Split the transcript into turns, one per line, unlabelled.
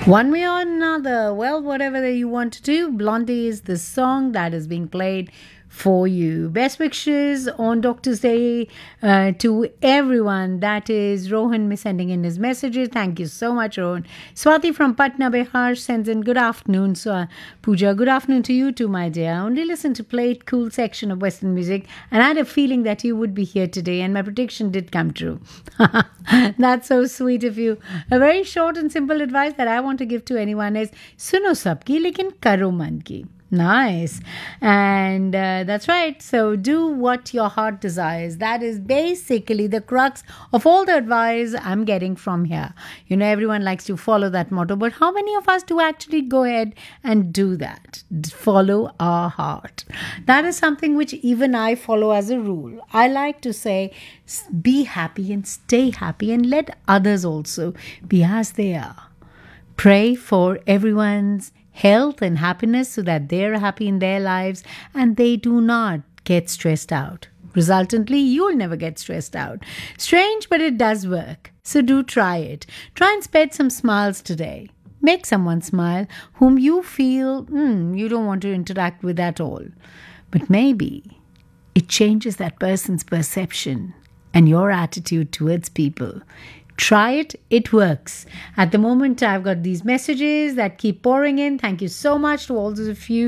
One way or another, well, whatever you want to do, Blondie is the song that is being played for you. Best wishes on Doctor's Day to everyone. That is Rohan sending in his messages. Thank you so much, Rohan. Swati from Patna, Bihar sends in good afternoon. So, Pooja, good afternoon to you too, my dear. I only listen to Play Cool section of Western music and I had a feeling that you would be here today, and my prediction did come true. That's so sweet of you. A very short and simple advice that I want to give to anyone is suno sabki lekin karo man ki. Nice. And that's right. So do what your heart desires. That is basically the crux of all the advice I'm getting from here. You know, everyone likes to follow that motto, but how many of us do actually go ahead and do that? Follow our heart. That is something which even I follow as a rule. I like to say, be happy and stay happy and let others also be as they are. Pray for everyone's health and happiness so that they're happy in their lives and they do not get stressed out. Resultantly, you'll never get stressed out. Strange, but it does work. So do try it. Try and spread some smiles today. Make someone smile whom you feel you don't want to interact with at all. But maybe it changes that person's perception and your attitude towards people. Try it, it works. At the moment, I've got these messages that keep pouring in. Thank you so much to all those of you